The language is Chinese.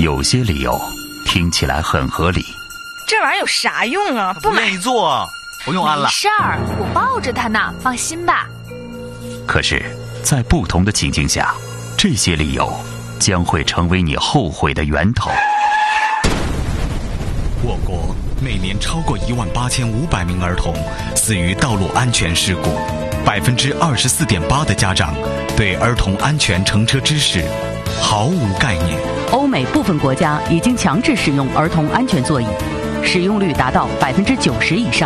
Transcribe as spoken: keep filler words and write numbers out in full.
有些理由听起来很合理。 这玩意儿有啥用啊？不买。 不愿意做，不用安了。 没事儿，我抱着它呢，放心吧。 可是，在不同的情境下，这些理由将会成为你后悔的源头。 我国每年超过一万八千五百名儿童死于道路安全事故，百分之二十四点八的家长对儿童安全乘车知识毫无概念。 欧美部分国家已经强制使用儿童安全座椅，使用率达到百分之九十以上。